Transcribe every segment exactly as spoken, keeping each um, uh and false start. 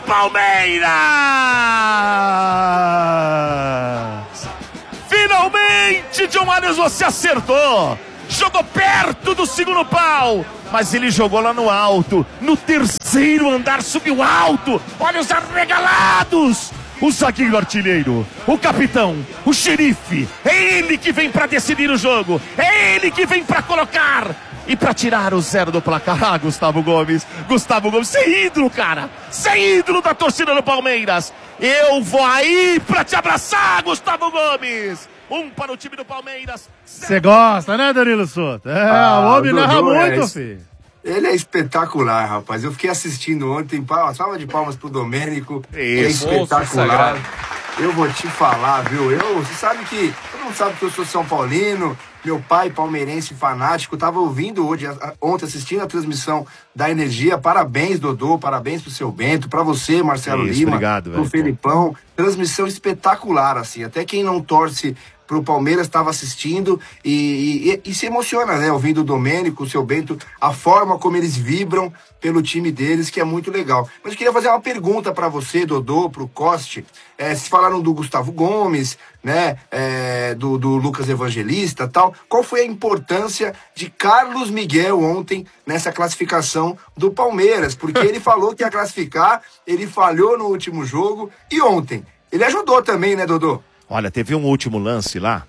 Palmeiras! Finalmente, John Arias, você acertou! Jogou perto do segundo pau, mas ele jogou lá no alto, no terceiro andar, subiu alto. Olha os arregalados! O zagueiro artilheiro, o capitão, o xerife, é ele que vem pra decidir o jogo, é ele que vem pra colocar e pra tirar o zero do placar. Ah, Gustavo Gomes, Gustavo Gomes, você é ídolo, cara, você é ídolo da torcida do Palmeiras. Eu vou aí pra te abraçar, Gustavo Gomes. Um para o time do Palmeiras. Você gosta, né, Danilo Souto? É, ah, o homem narra muito, é, filho. Ele é espetacular, rapaz. Eu fiquei assistindo ontem, salva de palmas pro Domênico. Ele é espetacular. Eu vou te falar, viu? Eu, você sabe que, todo mundo sabe que eu sou São Paulino, meu pai palmeirense fanático, tava ouvindo hoje, ontem assistindo a transmissão da Energia. Parabéns, Dodô, parabéns pro seu Bento, pra você, Marcelo Isso, Lima, obrigado, pro velho. Felipão. Transmissão espetacular, assim. Até quem não torce pro Palmeiras estava assistindo e, e, e se emociona, né? Ouvindo o Domênico, o seu Bento, a forma como eles vibram pelo time deles, que é muito legal. Mas eu queria fazer uma pergunta para você, Dodô, pro Coste. É, vocês falaram do Gustavo Gomes, né? É, do, do Lucas Evangelista e tal. Qual foi a importância de Carlos Miguel ontem nessa classificação do Palmeiras? Porque ele falou que ia classificar, ele falhou no último jogo e ontem ele ajudou também, né, Dodô? Olha, teve um último lance lá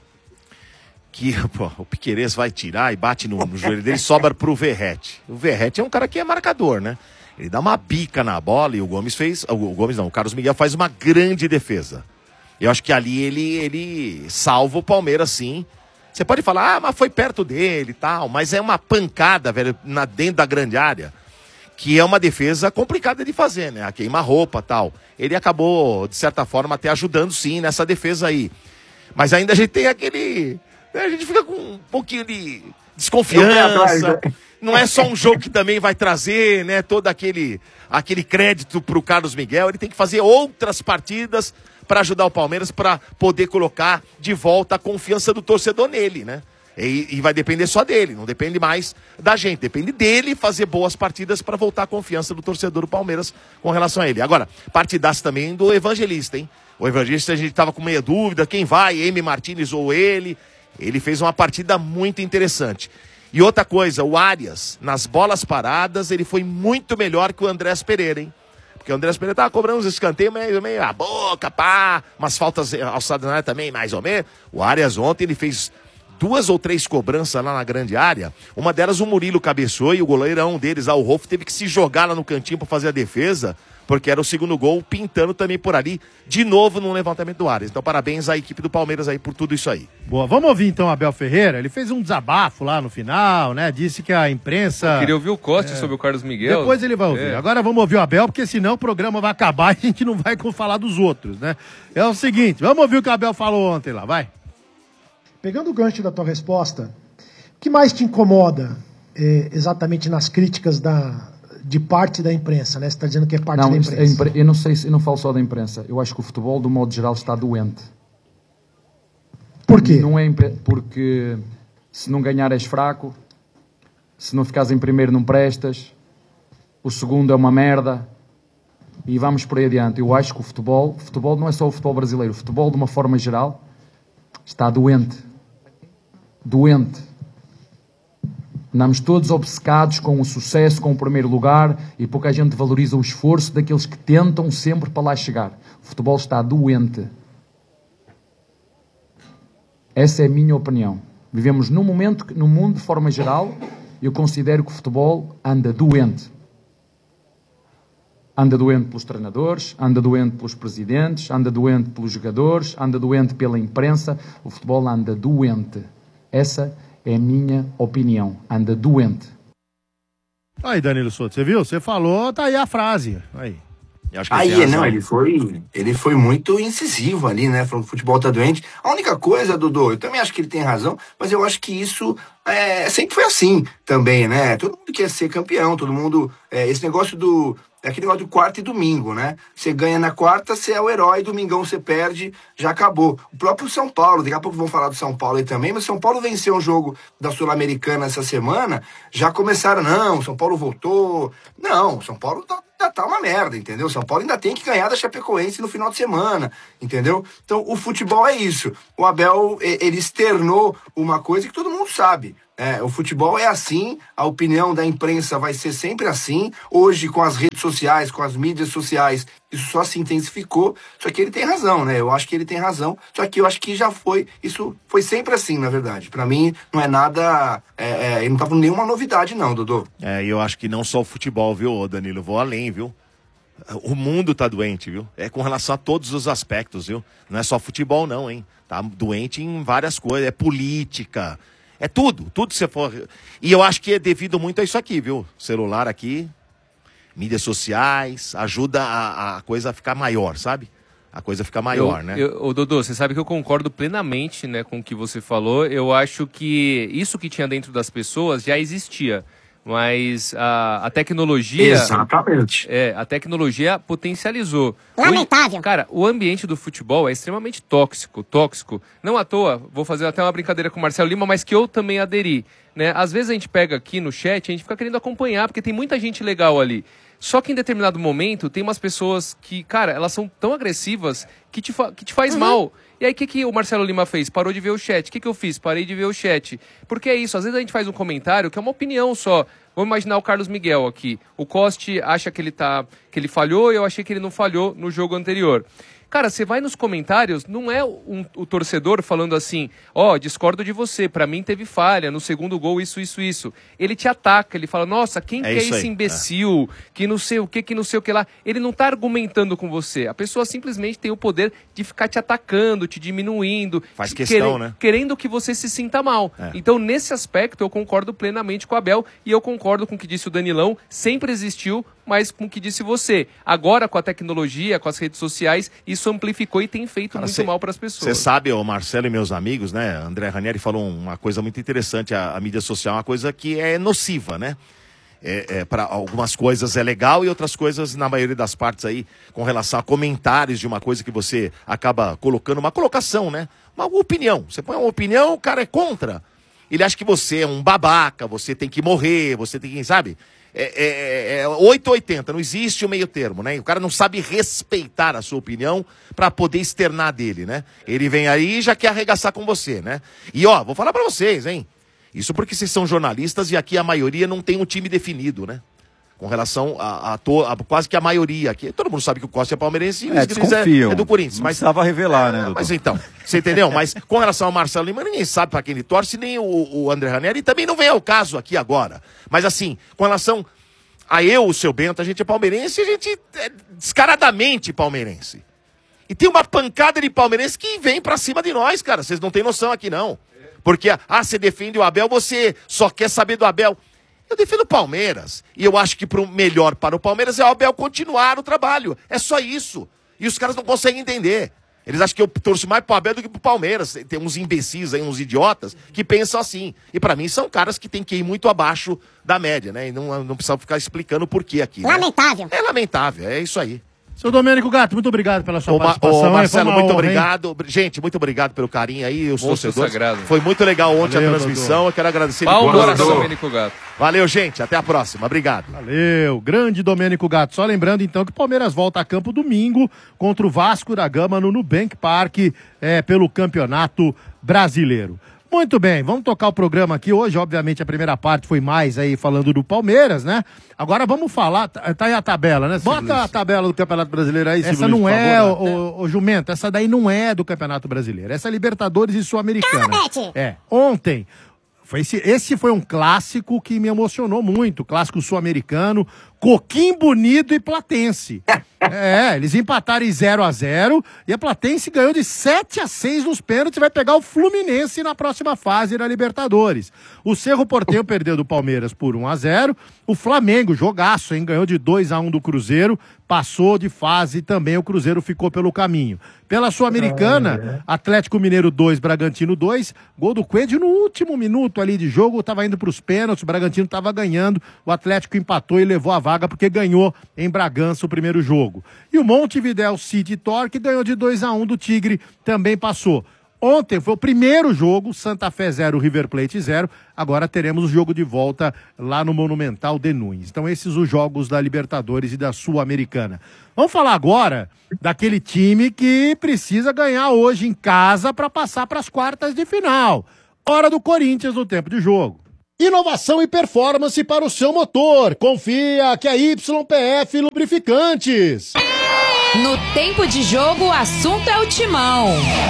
que pô, o Piquerez vai tirar e bate no, no joelho dele e sobra pro Verratti. O Verratti é um cara que é marcador, né? Ele dá uma bica na bola e o Gomes fez... O Gomes não, o Carlos Miguel faz uma grande defesa. Eu acho que ali ele, ele salva o Palmeiras, sim. Você pode falar, ah, mas foi perto dele e tal, mas é uma pancada, velho, na, dentro da grande área, que é uma defesa complicada de fazer, né? A queima-roupa e tal. Ele acabou, de certa forma, até ajudando, sim, nessa defesa aí. Mas ainda a gente tem aquele... A gente fica com um pouquinho de desconfiança. Não é só um jogo que também vai trazer, né, todo aquele, aquele crédito pro Carlos Miguel. Ele tem que fazer outras partidas para ajudar o Palmeiras, para poder colocar de volta a confiança do torcedor nele, né? E, e vai depender só dele, não depende mais da gente. Depende dele fazer boas partidas para voltar a confiança do torcedor do Palmeiras com relação a ele. Agora, partidaço também do Evangelista, hein? O Evangelista, a gente tava com meia dúvida, quem vai, Emi Martínez ou ele. Ele fez uma partida muito interessante. E outra coisa, o Arias, nas bolas paradas, ele foi muito melhor que o Andrés Pereira, hein? Porque o Andrés Pereira tava cobrando uns escanteios meio, meio a boca, pá, umas faltas alçadas na área também, mais ou menos. O Arias ontem, ele fez duas ou três cobranças lá na grande área. Uma delas o Murilo cabeceou e o goleirão deles, lá, o Rolf, teve que se jogar lá no cantinho para fazer a defesa, porque era o segundo gol, pintando também por ali, de novo no levantamento do Arias. Então parabéns à equipe do Palmeiras aí por tudo isso aí. Boa, vamos ouvir então Abel Ferreira. Ele fez um desabafo lá no final, né? Disse que a imprensa... Eu queria ouvir o Costa é. sobre o Carlos Miguel. Depois ele vai ouvir. É. Agora vamos ouvir o Abel, porque senão o programa vai acabar e a gente não vai falar dos outros, né? É o seguinte, vamos ouvir o que o Abel falou ontem lá, vai. Pegando o gancho da tua resposta, o que mais te incomoda é, exatamente nas críticas da, de parte da imprensa, né? Você está dizendo que é parte não, da imprensa. Impre... Eu não sei, eu não falo só da imprensa. Eu acho que o futebol, do modo geral, está doente. Por quê? Não é impre... Porque se não ganhar és fraco, se não ficares em primeiro não prestas, o segundo é uma merda e vamos por aí adiante. Eu acho que o futebol, o futebol não é só o futebol brasileiro, o futebol de uma forma geral está doente. Doente. Andamos todos obcecados com o sucesso, com o primeiro lugar, e pouca gente valoriza o esforço daqueles que tentam sempre para lá chegar. O futebol está doente. Essa é a minha opinião. Vivemos num momento que, no mundo de forma geral, eu considero que o futebol anda doente. Anda doente pelos treinadores, anda doente pelos presidentes, anda doente pelos jogadores, anda doente pela imprensa. O futebol anda doente. Essa é a minha opinião. Anda doente. Aí, Danilo Souto, você viu? Você falou, tá aí a frase. Aí. Acho que aí, não, ele foi, ele foi muito incisivo ali, né? Falando que o futebol tá doente. A única coisa, Dodô, eu também acho que ele tem razão, mas eu acho que isso é, sempre foi assim também, né? Todo mundo quer ser campeão, todo mundo... É, esse negócio do, É aquele negócio de quarta e domingo, né? Você ganha na quarta, você é o herói, domingão você perde, já acabou. O próprio São Paulo, daqui a pouco vão falar do São Paulo aí também, mas São Paulo venceu um jogo da Sul-Americana essa semana, já começaram, não, São Paulo voltou. Não, São Paulo tá, tá, tá uma merda, entendeu? São Paulo ainda tem que ganhar da Chapecoense no final de semana, entendeu? Então, o futebol é isso. O Abel, ele externou uma coisa que todo mundo sabe. É, o futebol é assim, a opinião da imprensa vai ser sempre assim. Hoje, com as redes sociais, com as mídias sociais, isso só se intensificou. Só que ele tem razão, né? Eu acho que ele tem razão. Só que eu acho que já foi, isso foi sempre assim, na verdade. Pra mim, não é nada, é, é, não tava nenhuma novidade não, Dodô. É, e eu acho que não só o futebol, viu, Danilo? Vou além, viu? O mundo tá doente, viu? É com relação a todos os aspectos, viu? Não é só futebol, não, hein? Tá doente em várias coisas. É política, é tudo, tudo que você for. E eu acho que é devido muito a isso aqui, viu? Celular aqui, mídias sociais, ajuda a, a coisa a ficar maior, sabe? A coisa fica maior, eu, né? Eu, ô, Dodô, você sabe que eu concordo plenamente, né, com o que você falou. Eu acho que isso que tinha dentro das pessoas já existia. Mas a, a tecnologia... Exatamente. É, a tecnologia potencializou. Lamentável. O, cara, o ambiente do futebol é extremamente tóxico, tóxico. Não à toa, vou fazer até uma brincadeira com o Marcelo Lima, mas que eu também aderi. Né? Às vezes a gente pega aqui no chat, a gente fica querendo acompanhar, porque tem muita gente legal ali. Só que em determinado momento, tem umas pessoas que, cara, elas são tão agressivas que te, fa que te faz uhum. mal. E aí, o que, que o Marcelo Lima fez? Parou de ver o chat. O que, que eu fiz? Parei de ver o chat. Porque é isso, às vezes a gente faz um comentário que é uma opinião só. Vamos imaginar o Carlos Miguel aqui. O Coste acha que ele, tá, que ele falhou e eu achei que ele não falhou no jogo anterior. Cara, você vai nos comentários, não é um, o torcedor falando assim, ó, oh, discordo de você, pra mim teve falha, no segundo gol isso, isso, isso. Ele te ataca, ele fala, nossa, quem é que é esse aí, imbecil, é. que não sei o que, que não sei o que lá. Ele não tá argumentando com você, a pessoa simplesmente tem o poder de ficar te atacando, te diminuindo. Faz questão, quer, né? Querendo que você se sinta mal. É. Então, nesse aspecto, eu concordo plenamente com o Abel e eu concordo com o que disse o Danilão, sempre existiu, mas com o que disse você. Agora, com a tecnologia, com as redes sociais, isso amplificou e tem feito Cara, muito cê, mal para as pessoas. Você sabe, o Marcelo e meus amigos, né? André Ranieri falou uma coisa muito interessante. A, a mídia social é uma coisa que é nociva, né? É, é, para algumas coisas é legal e outras coisas, na maioria das partes aí, com relação a comentários de uma coisa que você acaba colocando, uma colocação, né? Uma opinião. Você põe uma opinião, o cara é contra. Ele acha que você é um babaca, você tem que morrer, você tem que, sabe? É, é, é oito ou oitenta, não existe o meio termo, né? O cara não sabe respeitar a sua opinião para poder externar dele, né? Ele vem aí e já quer arregaçar com você, né? E ó, vou falar para vocês, hein? Isso porque vocês são jornalistas e aqui a maioria não tem um time definido, né? Com relação a, a, to, a quase que a maioria aqui. Todo mundo sabe que o Costa é palmeirense e é, desconfiam. É, é do Corinthians. Mas precisava revelar, é, né, doutor? Mas então, você entendeu? Mas com relação ao Marcelo Lima, ninguém sabe para quem ele torce, nem o, o André Ranieri, e também não vem ao caso aqui agora. Mas assim, com relação a eu, o seu Bento, a gente é palmeirense e a gente é descaradamente palmeirense. E tem uma pancada de palmeirense que vem pra cima de nós, cara. Vocês não têm noção aqui, não. Porque, ah, você defende o Abel, você só quer saber do Abel. Eu defendo o Palmeiras. E eu acho que pro melhor para o Palmeiras é o Abel continuar o trabalho. É só isso. E os caras não conseguem entender. Eles acham que eu torço mais pro Abel do que pro Palmeiras. Tem uns imbecis aí, uns idiotas, que pensam assim. E pra mim são caras que tem que ir muito abaixo da média, né? E não, não precisa ficar explicando o porquê aqui. Lamentável. Né? É lamentável, é isso aí. Seu Domênico Gato, muito obrigado pela sua ô, participação. Ô, Marcelo, muito honra, obrigado. Hein? Gente, muito obrigado pelo carinho aí, os Monstro torcedores. Sagrado. Foi muito legal ontem Valeu, a transmissão. Dodô. Eu quero agradecer de coração, Domênico Gato. Valeu, gente. Até a próxima. Obrigado. Valeu. Grande Domênico Gato. Só lembrando, então, que o Palmeiras volta a campo domingo contra o Vasco da Gama no Nubank Park é, pelo Campeonato Brasileiro. Muito bem, vamos tocar o programa aqui hoje. Obviamente a primeira parte foi mais aí falando do Palmeiras, né? Agora vamos falar, tá aí a tabela, né? Bota a tabela do Campeonato Brasileiro aí, Essa Luiz, não é, favor, né? o, o, o Jumento, essa daí não é do Campeonato Brasileiro. Essa é Libertadores e Sul-Americana. É, ontem, foi esse, esse foi um clássico que me emocionou muito, clássico sul-americano, Coquimbo Unido e Platense. É, eles empataram em zero a zero e a Platense ganhou de sete a seis nos pênaltis e vai pegar o Fluminense na próxima fase da Libertadores. O Cerro Porteño perdeu do Palmeiras por um a zero. O Flamengo, jogaço, hein? Ganhou de dois a um do Cruzeiro, passou de fase também, o Cruzeiro ficou pelo caminho. Pela Sul-Americana, Atlético Mineiro dois, Bragantino dois, gol do Coelho no último minuto ali de jogo, estava indo para os pênaltis, o Bragantino estava ganhando, o Atlético empatou e levou a vaga porque ganhou em Bragança o primeiro jogo. E o Montevidéu City Torque ganhou de dois a um do Tigre, também passou. Ontem foi o primeiro jogo, Santa Fé zero, River Plate zero. Agora teremos o jogo de volta lá no Monumental de Nunes. Então esses os jogos da Libertadores e da Sul-Americana. Vamos falar agora daquele time que precisa ganhar hoje em casa para passar para as quartas de final. Hora do Corinthians no tempo de jogo. Inovação e performance para o seu motor. Confia que a Y P F Lubrificantes. No tempo de jogo, o assunto é o Timão.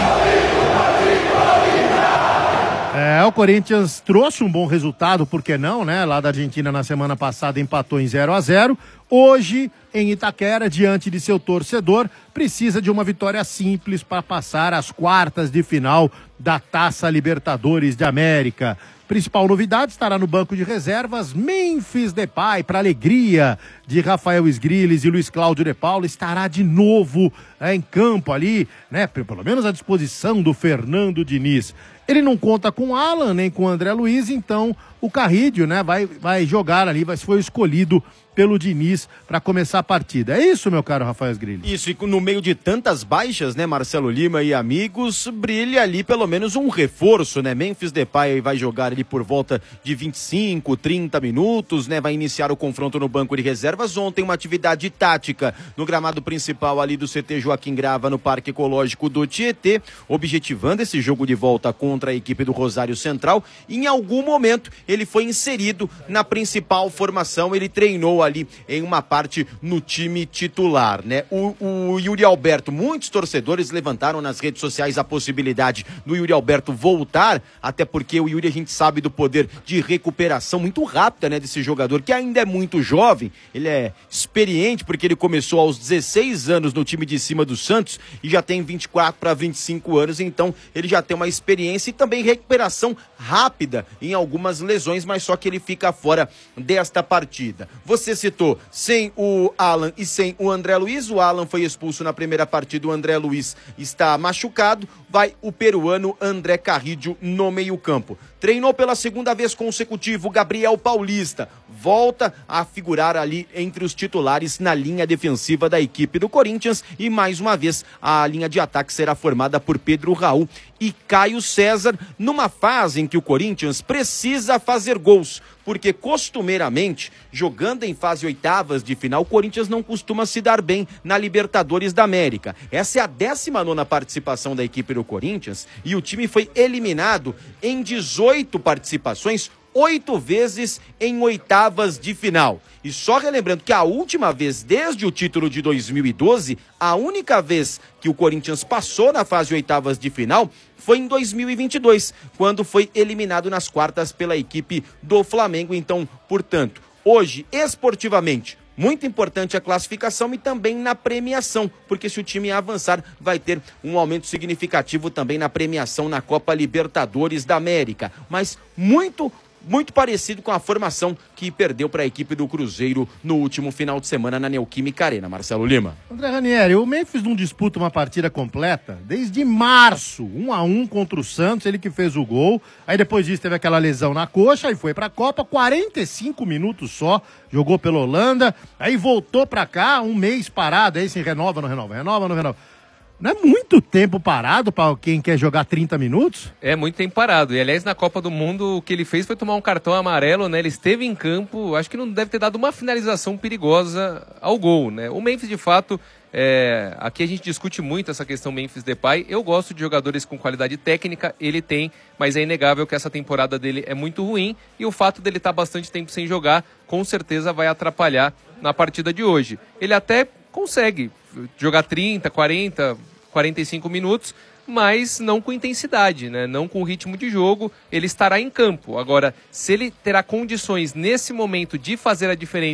É, o Corinthians trouxe um bom resultado, por que não, né? Lá da Argentina na semana passada empatou em zero a zero. Hoje, em Itaquera, diante de seu torcedor, precisa de uma vitória simples para passar às quartas de final da Taça Libertadores de América. Principal novidade, estará no banco de reservas Memphis Depay, para alegria de Rafael Sgrilles e Luiz Cláudio de Paula, estará de novo é, em campo ali, né? Pelo menos à disposição do Fernando Diniz. Ele não conta com o Alan, nem com o André Luiz, então o Carrídio, né, vai, vai jogar ali, vai, foi escolhido pelo Diniz para começar a partida. É isso, meu caro Rafael Sgrilles? Isso, e no meio de tantas baixas, né, Marcelo Lima e amigos, brilha ali pelo menos um reforço, né? Memphis Depay vai jogar ali por volta de vinte e cinco, trinta minutos, né? Vai iniciar o confronto no banco de reservas. Ontem uma atividade tática no gramado principal ali do C T Joaquim Grava, no Parque Ecológico do Tietê, objetivando esse jogo de volta contra a equipe do Rosário Central. E em algum momento ele foi inserido na principal formação, ele treinou ali em uma parte no time titular, né? O, o Yuri Alberto, muitos torcedores levantaram nas redes sociais a possibilidade do Yuri Alberto voltar, até porque o Yuri, a gente sabe do poder de recuperação muito rápida, né, desse jogador, que ainda é muito jovem, ele é experiente porque ele começou aos dezesseis anos no time de cima do Santos e já tem vinte e quatro para vinte e cinco anos, então ele já tem uma experiência e também recuperação rápida em algumas lesões, mas só que ele fica fora desta partida. Você citou, sem o Alan e sem o André Luiz, o Alan foi expulso na primeira partida, o André Luiz está machucado, vai o peruano André Carrídio no meio campo. Treinou pela segunda vez consecutivo Gabriel Paulista, volta a figurar ali entre os titulares na linha defensiva da equipe do Corinthians e mais uma vez a linha de ataque será formada por Pedro Raul e Caio César, numa fase em que o Corinthians precisa fazer gols, porque costumeiramente, jogando em fase oitavas de final, o Corinthians não costuma se dar bem na Libertadores da América. Essa é a décima nona participação da equipe do Corinthians e o time foi eliminado em dezoito participações, oito vezes em oitavas de final. E só relembrando que a última vez, desde o título de dois mil e doze, a única vez que o Corinthians passou na fase oitavas de final foi em dois mil e vinte e dois, quando foi eliminado nas quartas pela equipe do Flamengo. Então, portanto, hoje, esportivamente, muito importante a classificação e também na premiação, porque se o time avançar, vai ter um aumento significativo também na premiação na Copa Libertadores da América. Mas muito, muito parecido com a formação que perdeu para a equipe do Cruzeiro no último final de semana na Neoquímica Arena. Marcelo Lima. André Ranieri, o Memphis não disputa uma partida completa desde março, um a um contra o Santos, ele que fez o gol, aí depois disso teve aquela lesão na coxa, aí foi pra Copa, quarenta e cinco minutos só, jogou pela Holanda, aí voltou pra cá, um mês parado, aí se renova, não renova, renova, não renova. Não é muito tempo parado para quem quer jogar trinta minutos? É muito tempo parado. E, aliás, na Copa do Mundo, o que ele fez foi tomar um cartão amarelo, né? Ele esteve em campo, acho que não deve ter dado uma finalização perigosa ao gol, né? O Memphis, de fato, é... aqui a gente discute muito essa questão Memphis Depay. Eu gosto de jogadores com qualidade técnica, ele tem, mas é inegável que essa temporada dele é muito ruim e o fato dele estar bastante tempo sem jogar, com certeza vai atrapalhar na partida de hoje. Ele até consegue jogar trinta, quarenta, quarenta e cinco minutos, mas não com intensidade, né? Não com ritmo de jogo, ele estará em campo. Agora, se ele terá condições nesse momento de fazer a diferença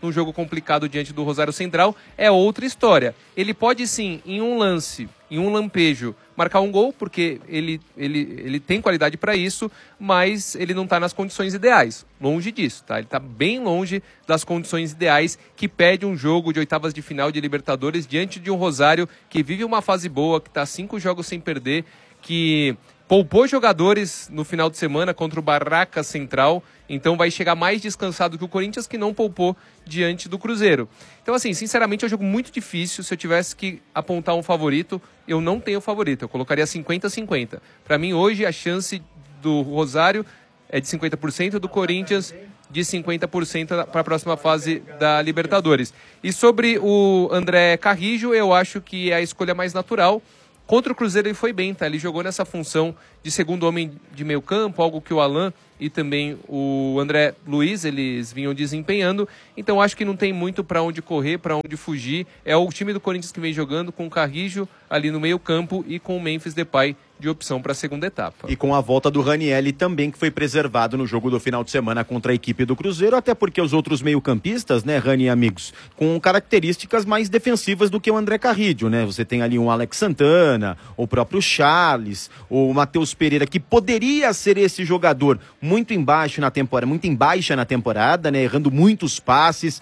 num jogo complicado diante do Rosário Central, é outra história. Ele pode sim, em um lance, em um lampejo, marcar um gol, porque ele, ele, ele tem qualidade para isso, mas ele não está nas condições ideais. Longe disso, tá? Ele está bem longe das condições ideais que pede um jogo de oitavas de final de Libertadores diante de um Rosário que vive uma fase boa, que está cinco jogos sem perder, que poupou jogadores no final de semana contra o Barraca Central, então vai chegar mais descansado que o Corinthians, que não poupou diante do Cruzeiro. Então, assim, sinceramente é um jogo muito difícil. Se eu tivesse que apontar um favorito, eu não tenho favorito, eu colocaria cinquenta a cinquenta. Para mim, hoje, a chance do Rosário é de cinquenta por cento, do Corinthians de cinquenta por cento para a próxima fase da Libertadores. E sobre o André Carrijo, eu acho que é a escolha mais natural. Contra o Cruzeiro ele foi bem, tá? Ele jogou nessa função de segundo homem de meio campo, algo que o Alan e também o André Luiz, eles vinham desempenhando. Então acho que não tem muito para onde correr, para onde fugir. É o time do Corinthians que vem jogando com o Carrijo ali no meio campo e com o Memphis Depay de opção para a segunda etapa. E com a volta do Ranielli também, que foi preservado no jogo do final de semana contra a equipe do Cruzeiro, até porque os outros meio-campistas, né, Rani e amigos, com características mais defensivas do que o André Carrijo, né? Você tem ali um Alex Santana, o próprio Charles, o Matheus Pereira, que poderia ser esse jogador muito embaixo na temporada, muito em baixa na temporada, né, errando muitos passes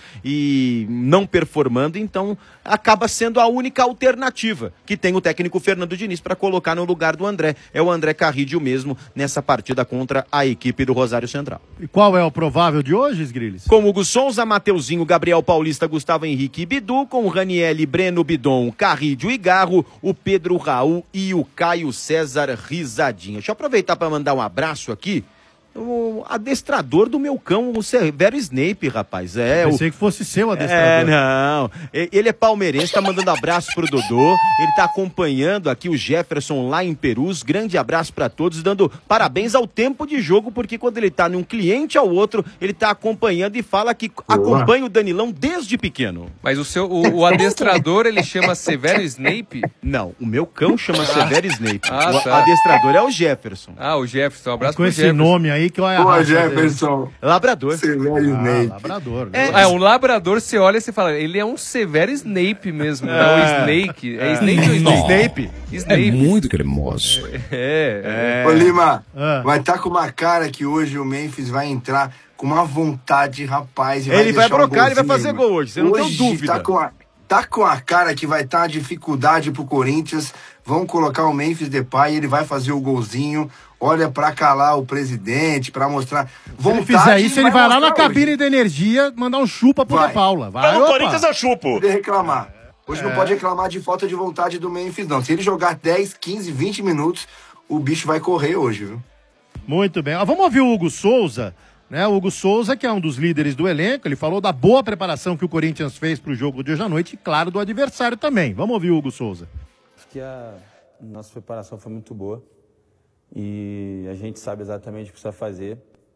e não performando, então acaba sendo a única alternativa que tem o técnico Fernando Diniz para colocar no lugar do André. É o André Carrijo mesmo nessa partida contra a equipe do Rosário Central. E qual é o provável de hoje, Sgrilles? Com Hugo Souza, Mateuzinho, Gabriel Paulista, Gustavo Henrique e Bidu, com o Ranielli, Breno Bidon, Carrijo e Garro, o Pedro Raul e o Caio César Risadinha. Deixa eu aproveitar para mandar um abraço aqui. O adestrador do meu cão, o Severo Snape, rapaz. É, eu pensei o... que fosse seu adestrador. É, não. Ele é palmeirense, tá mandando abraço pro Dodô. Ele tá acompanhando aqui o Jefferson lá em Perus. Grande abraço pra todos, dando parabéns ao tempo de jogo, porque quando ele tá de um cliente ao outro, ele tá acompanhando e fala que Boa. acompanha o Danilão desde pequeno. Mas o seu, o, o adestrador, ele chama Severo Snape? Não, o meu cão chama Severo Snape. Ah, o tá. adestrador é o Jefferson. Ah, o Jefferson. Um abraço com pro esse Jefferson. nome aí que eu ia Pô, Jefferson. Labrador. Severo Ah, Snape. labrador. É, é, um labrador, você olha e você fala, ele é um Severo Snape mesmo, não é o Snake. É Snake ou Snape? Snape. É muito cremoso. É, é. Ô, Lima, Ah. vai estar com uma cara que hoje o Memphis vai entrar com uma vontade, rapaz. E vai Ele vai deixar um brocar, ele vai golzinho, fazer hein, gol hoje, você não tem Hoje dúvida. Tá com, a, tá com a cara que vai estar tá a dificuldade pro Corinthians. Vão colocar o Memphis Depay e ele vai fazer o golzinho. Olha, pra calar o presidente, pra mostrar Se ele fizer isso, ele vai lá na cabine de energia mandar um chupa pro Vai. De Paula. Vai, No opa. Corinthians eu chupo. Poder reclamar. Hoje É. não pode reclamar de falta de vontade do Memphis, não. Se ele jogar dez, quinze, vinte minutos, o bicho vai correr hoje, viu? Muito bem. Ah, vamos ouvir o Hugo Souza, né? O Hugo Souza, que é um dos líderes do elenco, ele falou da boa preparação que o Corinthians fez pro jogo de hoje à noite e, claro, do adversário também. Vamos ouvir o Hugo Souza. Acho que a nossa preparação foi muito boa e a gente sabe exatamente o que precisa fazer.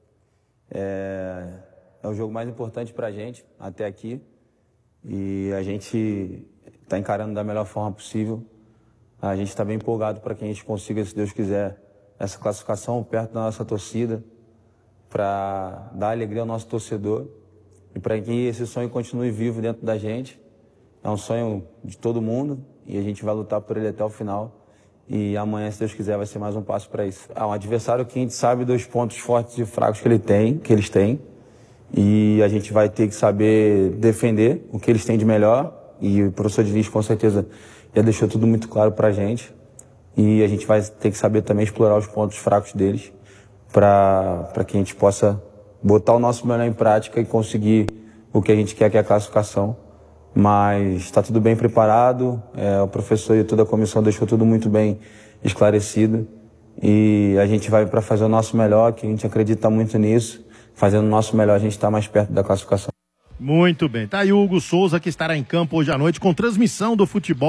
É, é o jogo mais importante pra gente até aqui e a gente está encarando da melhor forma possível. A gente está bem empolgado para que a gente consiga, se Deus quiser, essa classificação perto da nossa torcida, para dar alegria ao nosso torcedor e para que esse sonho continue vivo dentro da gente. É um sonho de todo mundo e a gente vai lutar por ele até o final. E amanhã, se Deus quiser, vai ser mais um passo para isso. É um adversário que a gente sabe dos pontos fortes e fracos que ele tem, que eles têm. E a gente vai ter que saber defender o que eles têm de melhor. E o professor Diniz, com certeza, já deixou tudo muito claro para a gente. E a gente vai ter que saber também explorar os pontos fracos deles para que a gente possa botar o nosso melhor em prática e conseguir o que a gente quer, que é a classificação. Mas está tudo bem preparado, é, o professor e toda a comissão deixou tudo muito bem esclarecido e a gente vai para fazer o nosso melhor, que a gente acredita muito nisso. Fazendo o nosso melhor, a gente está mais perto da classificação. Muito bem. Tá aí o Hugo Souza, que estará em campo hoje à noite com transmissão do futebol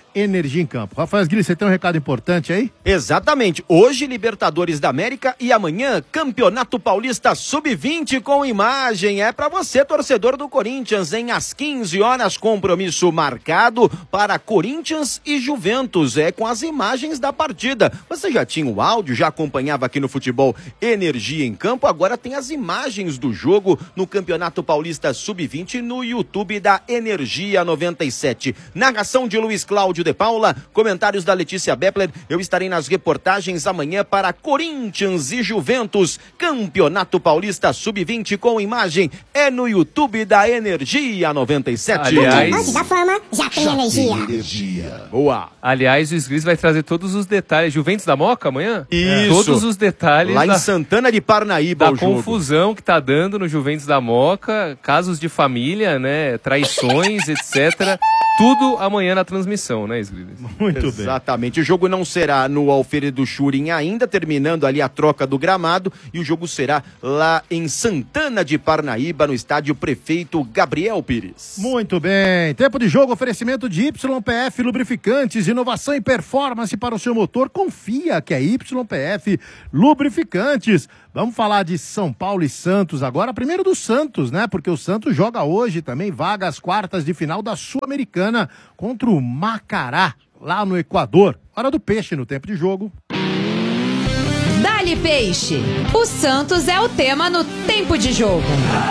Energia em Campo. Rafael Guilherme, você tem um recado importante aí? Exatamente. Hoje, Libertadores da América e amanhã, Campeonato Paulista sub vinte com imagem. É pra você, torcedor do Corinthians, em às quinze horas, compromisso marcado para Corinthians e Juventus. É com as imagens da partida. Você já tinha o áudio, já acompanhava aqui no Futebol Energia em Campo, agora tem as imagens do jogo no Campeonato Paulista sub vinte no YouTube da Energia noventa e sete. Narração de Luiz Cláudio de Paula, comentários da Letícia Beppler. Eu estarei nas reportagens amanhã para Corinthians e Juventus, Campeonato Paulista sub vinte com imagem, é no YouTube da Energia noventa e sete. Aliás, Antes da fama, já tem Já energia. tem energia. Boa. aliás, o Sgris vai trazer todos os detalhes. Juventus da Moca amanhã? Isso. Todos os detalhes Lá em da, Santana de Parnaíba da o jogo. confusão que tá dando no Juventus da Moca, casos de família, né, traições, etcétera. Tudo amanhã na transmissão, né, Sgris? Muito bem. Exatamente. O jogo não será no Alfredo Churin ainda, terminando ali a troca do gramado, e o jogo será lá em Santana de Parnaíba, no estádio Prefeito Gabriel Pires. Muito bem. Tempo de jogo, oferecimento de Y P F Lubrificantes, inovação e performance para o seu motor. Confia que é Y P F Lubrificantes. Vamos falar de São Paulo e Santos agora. Primeiro do Santos, né? Porque o Santos joga hoje também, vaga às quartas de final da Sul-Americana contra o Macará, lá no Equador. Hora do peixe no tempo de jogo. Dali Peixe. O Santos é o tema no tempo de jogo.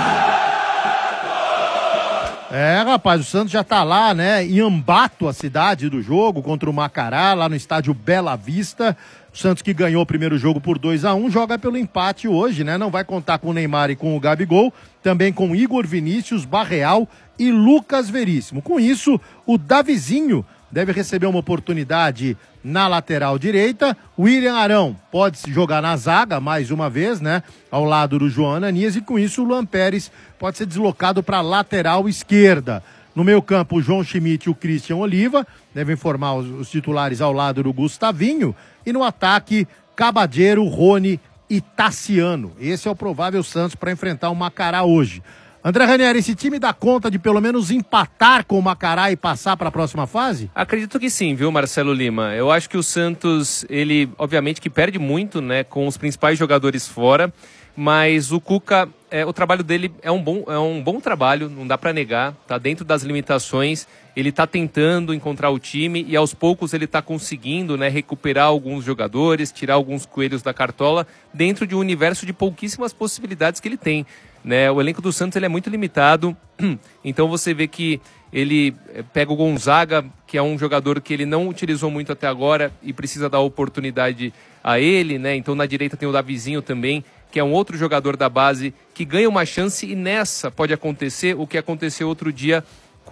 É, rapaz, o Santos já tá lá, né, em Ambato, a cidade do jogo, contra o Macará, lá no estádio Bela Vista. O Santos, que ganhou o primeiro jogo por dois a um, joga pelo empate hoje, né? Não vai contar com o Neymar e com o Gabigol, também com Igor Vinícius, Barreal e Lucas Veríssimo. Com isso, o Davizinho deve receber uma oportunidade na lateral direita. William Arão pode jogar na zaga mais uma vez, né? Ao lado do João Ananias, e com isso o Luan Pérez pode ser deslocado para a lateral esquerda. No meio campo, o João Schmidt e o Christian Oliva devem formar os, os titulares ao lado do Gustavinho. E no ataque, Cabadeiro, Rony e Tassiano. Esse é o provável Santos para enfrentar o Macará hoje. André Ranieri, esse time dá conta de pelo menos empatar com o Macará e passar para a próxima fase? Acredito que sim, viu, Marcelo Lima? Eu acho que o Santos, ele, obviamente, que perde muito, né, com os principais jogadores fora, mas o Cuca, é, o trabalho dele é um bom, é um bom trabalho, não dá para negar, tá dentro das limitações, ele tá tentando encontrar o time e aos poucos ele tá conseguindo, né, recuperar alguns jogadores, tirar alguns coelhos da cartola dentro de um universo de pouquíssimas possibilidades que ele tem. Né, o elenco do Santos ele é muito limitado, então você vê que ele pega o Gonzaga, que é um jogador que ele não utilizou muito até agora e precisa dar oportunidade a ele, né? Então na direita tem o Davizinho também, que é um outro jogador da base que ganha uma chance, e nessa pode acontecer o que aconteceu outro dia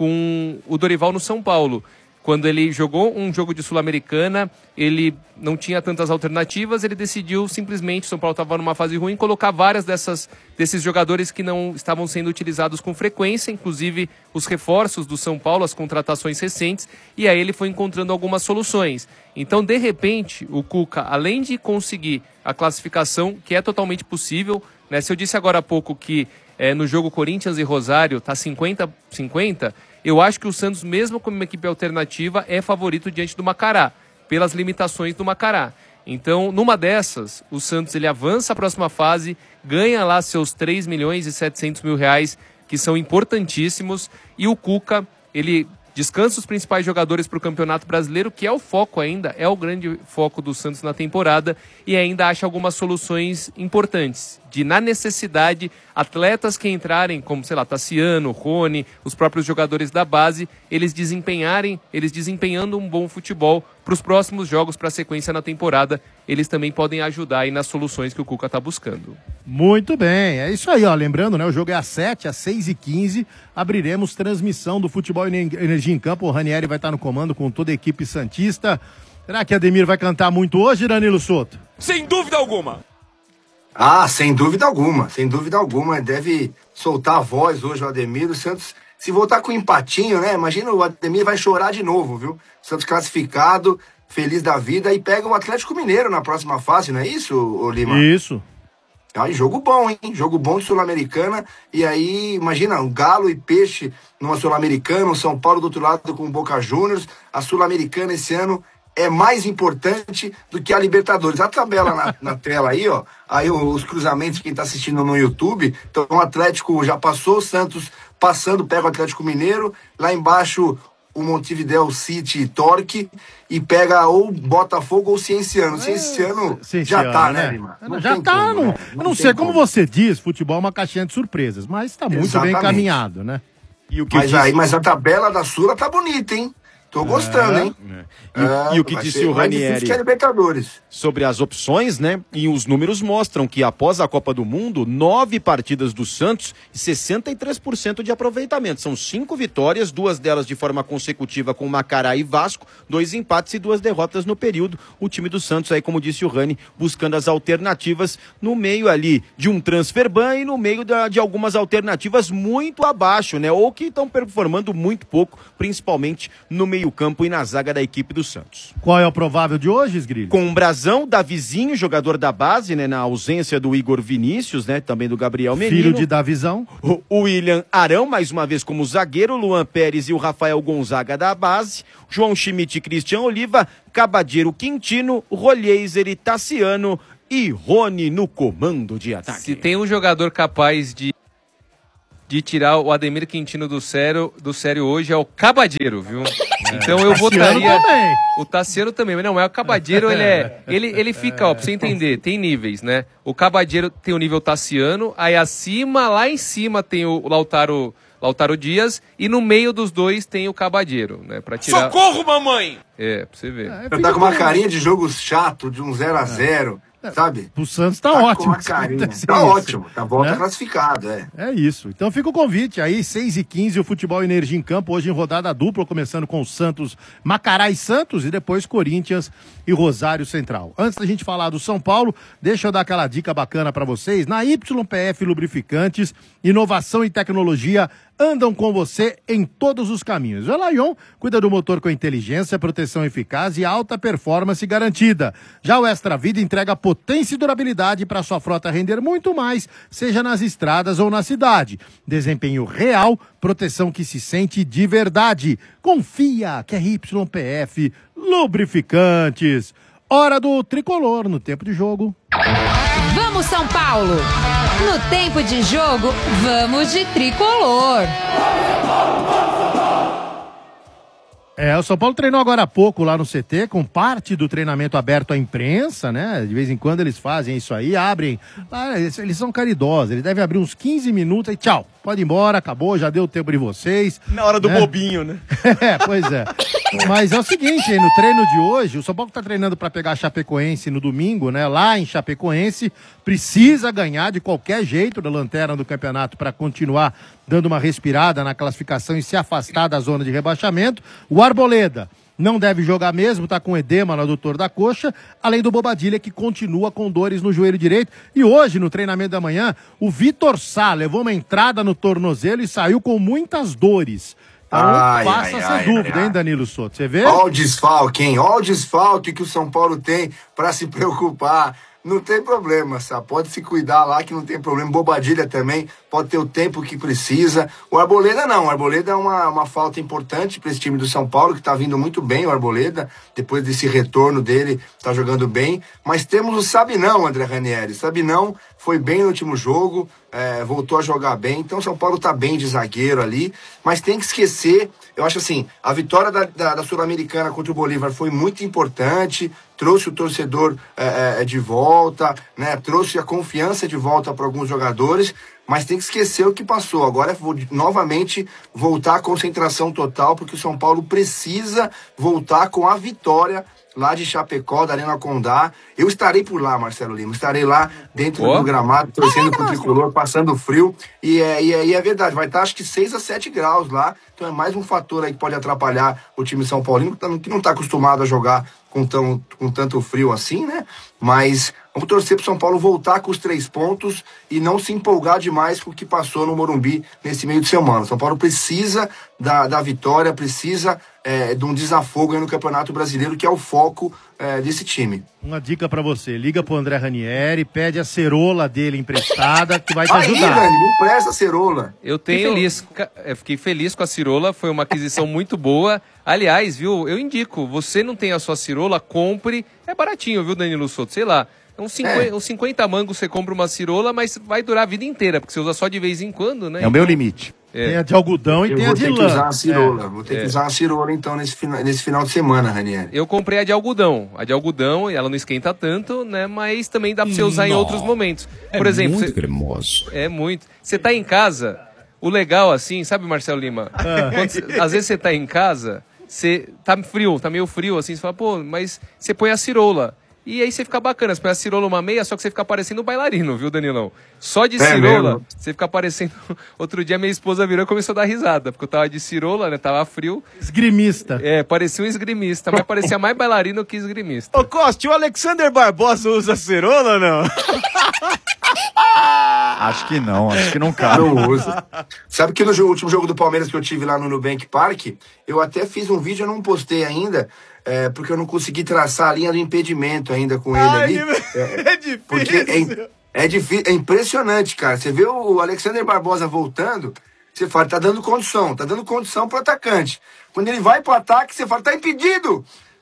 com o Dorival no São Paulo. Quando ele jogou um jogo de Sul-Americana, ele não tinha tantas alternativas, ele decidiu simplesmente, São Paulo estava numa fase ruim, colocar várias dessas, desses jogadores que não estavam sendo utilizados com frequência, inclusive os reforços do São Paulo, as contratações recentes, e aí ele foi encontrando algumas soluções. Então, de repente, o Cuca, além de conseguir a classificação, que é totalmente possível, né? Se eu disse agora há pouco que é, no jogo Corinthians e Rosário está cinquenta a cinquenta, eu acho que o Santos, mesmo como uma equipe alternativa, é favorito diante do Macará, pelas limitações do Macará. Então, numa dessas, o Santos ele avança a próxima fase, ganha lá seus três milhões e setecentos mil reais, que são importantíssimos, e o Cuca, ele descansa os principais jogadores para o Campeonato Brasileiro, que é o foco ainda, é o grande foco do Santos na temporada, e ainda acha algumas soluções importantes, de, na necessidade, atletas que entrarem, como, sei lá, Tassiano, Rony, os próprios jogadores da base, eles desempenharem, eles desempenhando um bom futebol para os próximos jogos, para a sequência na temporada, eles também podem ajudar aí nas soluções que o Cuca está buscando. Muito bem, é isso aí, ó. Lembrando, né? O jogo é às sete, às seis e quinze. Abriremos transmissão do Futebol Energia em Campo. O Ranieri vai estar no comando com toda a equipe santista. Será que Ademir vai cantar muito hoje, Danilo Souto? Sem dúvida alguma. Ah, sem dúvida alguma, sem dúvida alguma. Deve soltar a voz hoje o Ademir. O Santos, se voltar com um empatinho, né? Imagina, o Ademir vai chorar de novo, viu? Santos classificado, feliz da vida, e pega o Atlético Mineiro na próxima fase, não é isso, ô Lima? Isso. Aí, jogo bom, hein? Jogo bom de Sul-Americana. E aí, imagina, um Galo e Peixe numa Sul-Americana, o São Paulo do outro lado com o Boca Juniors. A Sul-Americana esse ano é mais importante do que a Libertadores. A tabela na, na tela aí, ó. Aí os cruzamentos, quem tá assistindo no YouTube. Então, o Atlético já passou, o Santos passando, pega o Atlético Mineiro. Lá embaixo, o Montevideo City e Torque. E pega ou Botafogo ou Cienciano. Cienciano É, já tá, né, né? Lima? Já tá, como, não, né? eu não sei como você diz, futebol é uma caixinha de surpresas, mas tá muito Exatamente. bem encaminhado, né? E o que Mas disse... aí, mas a tabela da Sula tá bonita, hein? Tô gostando, hein? E, o- e o que vai disse ser o mais difícil Ranieri que a Libertadores. sobre as opções, né? E os números mostram que após a Copa do Mundo, nove partidas do Santos e sessenta e três por cento de aproveitamento. São cinco vitórias, duas delas de forma consecutiva com Macará e Vasco, dois empates e duas derrotas no período. O time do Santos aí, como disse o Rani, buscando as alternativas no meio ali de um transfer ban e no meio da, de algumas alternativas muito abaixo, né? Ou que estão performando muito pouco, principalmente no meio-campo e na zaga da equipe do Santos. Qual é o provável de hoje, Esgrilho? Com o Brazão, Davizinho, jogador da base, né? Na ausência do Igor Vinícius, né? Também do Gabriel Menino. Filho de Davizão. O o William Arão, mais uma vez como zagueiro, Luan Pérez e o Rafael Gonzaga da base, João Schmidt e Cristian Oliva, Cabadeiro Quintino, Rolheiser e Tassiano e Rony no comando de ataque. Se tem um jogador capaz de, de tirar o Ademir Quintino do sério, do sério hoje, é o Cabadeiro, viu? Então eu Tassiano votaria... também. O Tassiano também, mas não, mas o Cabadeiro, ele é... Ele, ele fica, ó, pra você entender, tem níveis, né? O Cabadeiro tem o nível Tassiano, aí acima, lá em cima tem o Lautaro... Lautaro Dias, e no meio dos dois tem o Cabadeiro, né? Pra tirar... Socorro, mamãe! É, pra você ver. É, Tá com uma carinha de jogo chato, de um zero a zero, sabe? O Santos tá, Tá ótimo. com uma se carinha. acontecer Tá isso, ótimo, tá volta né? classificado, é. É isso. Então fica o convite aí, seis e quinze, o Futebol Energia em Campo, hoje em rodada dupla, começando com o Santos, Macará e Santos, e depois Corinthians e Rosário Central. Antes da gente falar do São Paulo, deixa eu dar aquela dica bacana pra vocês. Na Y P F Lubrificantes, inovação e tecnologia andam com você em todos os caminhos. O Lion cuida do motor com inteligência, proteção eficaz e alta performance garantida. Já o Extra Vida entrega potência e durabilidade para sua frota render muito mais, seja nas estradas ou na cidade. Desempenho real, proteção que se sente de verdade. Confia que é Y P F Lubrificantes. Hora do tricolor no tempo de jogo. Vamos, São Paulo! No tempo de jogo, vamos de tricolor. É, o São Paulo treinou agora há pouco lá no C T, com parte do treinamento aberto à imprensa, né? De vez em quando eles fazem isso aí, abrem. Ah, eles, eles são caridosos, eles devem abrir uns quinze minutos e tchau, pode ir embora, acabou, já deu o tempo de vocês. Na hora do né? bobinho, né? É, pois é. Mas é o seguinte, aí, no treino de hoje, o São Paulo tá treinando para pegar a Chapecoense no domingo, né? Lá em Chapecoense, precisa ganhar de qualquer jeito da lanterna do campeonato para continuar dando uma respirada na classificação e se afastar da zona de rebaixamento. O Arboleda não deve jogar mesmo, tá com edema no adutor da coxa, além do Bobadilha, que continua com dores no joelho direito. E hoje, no treinamento da manhã, o Vitor Sá levou uma entrada no tornozelo e saiu com muitas dores. Então, Ai, passa ai, essa ai, dúvida, ai, hein, ai. Danilo Souto? Você vê? Olha o desfalque, hein? Olha o desfalque que o São Paulo tem pra se preocupar. Não tem problema, sabe? Pode se cuidar lá que não tem problema. Bobadilha também, pode ter o tempo que precisa. O Arboleda não, o Arboleda é uma, uma falta importante para esse time do São Paulo, que tá vindo muito bem, o Arboleda, depois desse retorno dele, tá jogando bem. Mas temos o Sabinão, André Ranieri. Sabinão foi bem no último jogo, é, voltou a jogar bem, então o São Paulo tá bem de zagueiro ali, mas tem que esquecer, eu acho assim, a vitória da, da, da Sul-Americana contra o Bolívar foi muito importante, trouxe o torcedor é, é, de volta, né, trouxe a confiança de volta para alguns jogadores, mas tem que esquecer o que passou. Agora é novamente voltar à concentração total, porque o São Paulo precisa voltar com a vitória lá de Chapecó, da Arena Condá. Eu estarei por lá, Marcelo Lima. Estarei lá dentro Oh. do gramado, torcendo pro tricolor, passando frio. E é, e, é, e é verdade, vai estar acho que seis a sete graus lá. Então é mais um fator aí que pode atrapalhar o time São Paulino, que tá- que não está acostumado a jogar com, tão, com tanto frio assim, né? Mas vamos torcer pro São Paulo voltar com os três pontos e não se empolgar demais com o que passou no Morumbi nesse meio de semana. O São Paulo precisa da, da vitória, precisa é, de um desafogo aí no Campeonato Brasileiro, que é o foco é, desse time. Uma dica pra você, liga pro André Ranieri, pede a cerola dele emprestada, que vai te Aí, ajudar. Dani, me empresta a cerola. Eu tenho. Feliz. Eu fiquei feliz com a cirola, foi uma aquisição muito boa. Aliás, viu, eu indico, você não tem a sua cirola, compre. É baratinho, viu, Danilo Souto? Sei lá. Uns cinquenta, é. uns cinquenta mangos você compra uma cirola, mas vai durar a vida inteira, porque você usa só de vez em quando, né? É o meu limite. É. Tem a de algodão e eu tem a de lã. Vou ter que usar a cirola. É. Vou ter é. que usar a cirola, então, nesse final, nesse final de semana, Ranieri. Eu comprei a de algodão. A de algodão, ela não esquenta tanto, né? Mas também dá pra você usar não. em outros momentos. Por é exemplo, muito você... cremoso. É muito. Você tá em casa, o legal assim, sabe, Marcelo Lima? É. Quando cê... Às vezes você tá em casa, você tá frio, tá meio frio, assim, você fala, pô, mas você põe a cirola. E aí você fica bacana, você põe a cirola uma meia, só que você fica parecendo um bailarino, viu, Danilão? Só de é cirola, mesmo? Você fica parecendo... Outro dia minha esposa virou e começou a dar risada, porque eu tava de cirola, né, tava frio. Esgrimista. É, parecia um esgrimista, mas parecia mais bailarino que esgrimista. Ô, Costa, o Alexander Barbosa usa cirola ou não? Acho que não, acho que não cabe. Não usa. Sabe que no jogo, último jogo do Palmeiras que eu tive lá no Nubank Park, eu até fiz um vídeo, eu não postei ainda, é, porque eu não consegui traçar a linha do impedimento ainda com ele Ai, ali. É, é difícil. Porque é, é, difícil, é impressionante, cara. Você vê o Alexander Barbosa voltando, você fala, tá dando condição, tá dando condição pro atacante. Quando ele vai pro ataque, você fala, tá impedido!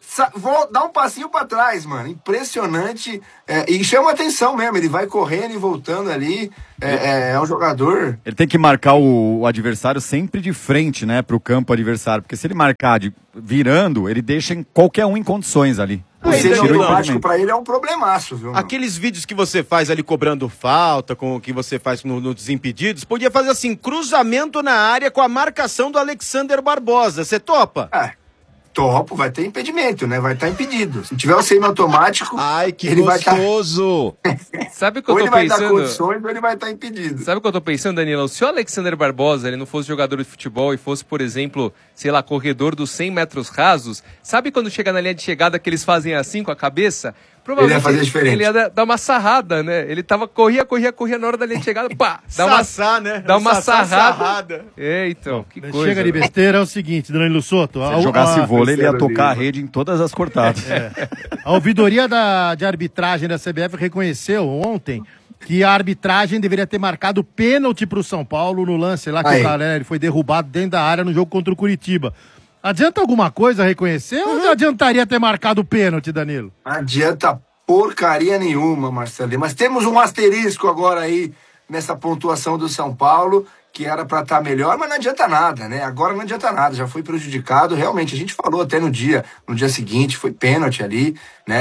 Vou dar um passinho pra trás, mano. Impressionante. É, e chama atenção mesmo. Ele vai correndo e voltando ali. É, é, é um jogador. Ele tem que marcar o, o adversário sempre de frente, né? Pro campo adversário. Porque se ele marcar de, virando, ele deixa em qualquer um em condições ali. O seja automático pra ele é um problemaço, viu? Mano? Aqueles vídeos que você faz ali cobrando falta, com o que você faz no, no Desimpedidos, podia fazer assim, cruzamento na área com a marcação do Alexander Barbosa. Você topa? É. Topo, vai ter impedimento, né? Vai estar tá impedido. Se tiver o semi-automático, ai, que ele gostoso! Vai tá... Sabe o que eu ou tô ele vai pensando? dar condições ou ele vai estar tá impedido. Sabe o que eu tô pensando, Danilo? Se o Alexander Barbosa ele não fosse jogador de futebol e fosse, por exemplo, sei lá, corredor dos cem metros rasos, sabe quando chega na linha de chegada que eles fazem assim com a cabeça? Provavelmente ele ia fazer diferente. Ele ia dar uma sarrada, né? Ele tava, corria, corria, corria na hora da linha de chegada, pá! Dá uma, Sassá, né? Dá uma Sassá, sarrada. sarrada. É, então, que coisa. Chega de besteira, é o seguinte, Danilo Soto. Se a, ele jogasse a, vôlei, ele ia tocar a rede em todas as cortadas. É. A ouvidoria da, de arbitragem da C B F reconheceu ontem que a arbitragem deveria ter marcado pênalti pro São Paulo no lance lá que Aí. o cara ele foi derrubado dentro da área no jogo contra o Curitiba. Adianta alguma coisa reconhecer uhum. ou não adiantaria ter marcado o pênalti, Danilo? Adianta porcaria nenhuma, Marcelo. Mas temos um asterisco agora aí nessa pontuação do São Paulo, que era para estar tá melhor, mas não adianta nada, né? Agora não adianta nada, já foi prejudicado. Realmente, a gente falou até no dia, no dia seguinte, foi pênalti ali,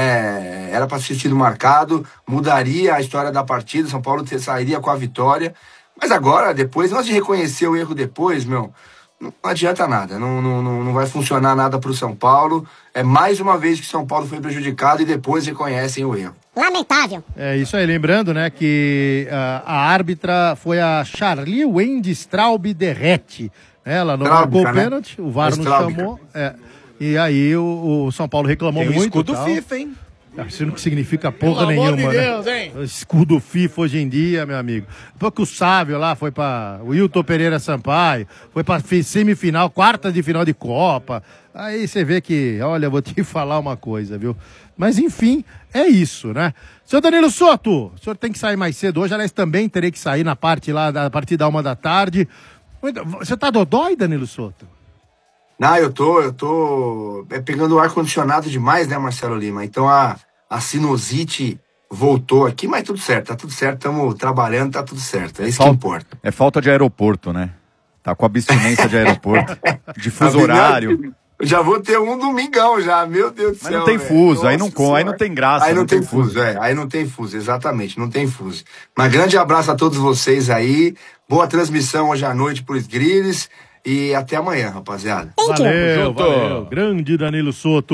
né? Era para ter sido marcado, mudaria a história da partida, São Paulo ter, sairia com a vitória. Mas agora, depois, nós de reconhecer o erro depois, meu, não adianta nada, não, não, não vai funcionar nada para o São Paulo. É mais uma vez que São Paulo foi prejudicado e depois reconhecem o erro. Lamentável. É isso aí, lembrando, né, que uh, a árbitra foi a Charlie Wendy Straub Derrete. Ela não marcou o pênalti, né? O V A R não chamou. É, e aí o, o São Paulo reclamou Tem muito. Escudo tal. FIFA, hein? Isso não significa porra Pelo nenhuma, amor de Deus, né? hein? Escudo FIFA hoje em dia, meu amigo. Porque o Sávio lá foi pra o Hilton Pereira Sampaio, foi pra semifinal, quarta de final de Copa. Aí você vê que, olha, vou te falar uma coisa, viu? Mas enfim, é isso, né? Seu Danilo Soto, o senhor tem que sair mais cedo hoje, aliás, também terei que sair na parte lá, da partir da uma da tarde. Você tá dodói, Danilo Soto? Não, eu tô, eu tô é, pegando o ar-condicionado demais, né, Marcelo Lima? Então a, a sinusite voltou aqui, mas tudo certo, tá tudo certo, estamos trabalhando, tá tudo certo, é, é isso falta, que importa. É falta de aeroporto, né? Tá com abstinência de aeroporto, de fuso horário. Já vou ter um domingão já, meu Deus do céu. Mas não tem véio. fuso, Nossa aí não, com, aí não tem graça. Aí não, não tem, tem fuso, fuso, é, aí não tem fuso, exatamente, não tem fuso. Mas grande abraço a todos vocês aí, boa transmissão hoje à noite por Grilles e até amanhã, rapaziada. Valeu, valeu, grande Danilo Soto.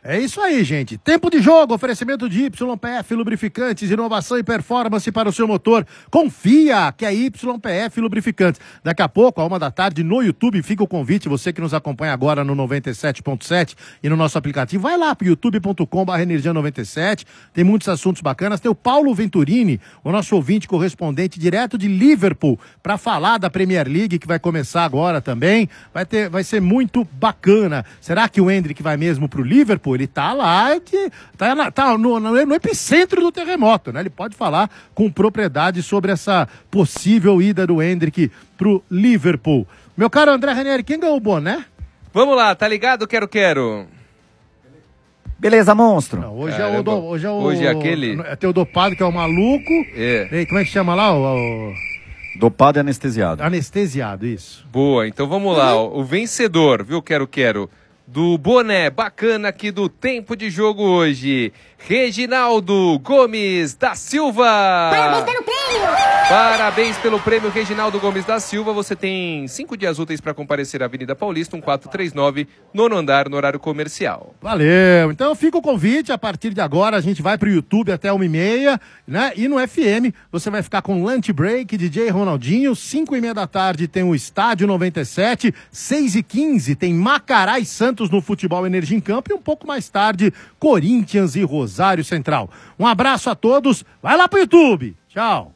É isso aí, gente. Tempo de jogo, oferecimento de Y P F Lubrificantes, inovação e performance para o seu motor. Confia que é Y P F Lubrificantes. Daqui a pouco, a uma da tarde, no YouTube, fica o convite, você que nos acompanha agora no noventa e sete ponto sete e no nosso aplicativo, vai lá para youtube ponto com barra energia noventa e sete, tem muitos assuntos bacanas. Tem o Paulo Venturini, o nosso ouvinte correspondente direto de Liverpool, para falar da Premier League, que vai começar agora também. Vai, ter, vai ser muito bacana. Será que o Endrick vai mesmo pro Liverpool? Ele tá lá, de, tá, na, tá no, no, no epicentro do terremoto, né? Ele pode falar com propriedade sobre essa possível ida do Endrick pro Liverpool. Meu caro André Ranieri, quem ganhou o boné? Vamos lá, tá ligado? Quero, quero. Beleza, monstro. Não, hoje, é o do, hoje é o... Hoje é aquele... Tem o dopado, que é o maluco. É. E, como é que chama lá? O, o... Dopado e anestesiado. Anestesiado, isso. Boa, então vamos lá. Ó. O vencedor, viu, quero, quero, do boné bacana aqui do Tempo de Jogo hoje, Reginaldo Gomes da Silva. Parabéns pelo prêmio! Parabéns pelo prêmio, Reginaldo Gomes da Silva. Você tem cinco dias úteis para comparecer à Avenida Paulista, um quatro três nove, nono andar, no horário comercial. Valeu. Então fica o convite. A partir de agora a gente vai pro YouTube até uma e meia, né? E no F M você vai ficar com Lunch Break, D J Ronaldinho. Cinco e meia da tarde tem o Estádio noventa e sete. Seis e quinze tem Macará e Santos no Futebol Energia em Campo. E um pouco mais tarde, Corinthians e Rosário Central. Um abraço a todos. Vai lá pro YouTube. Tchau.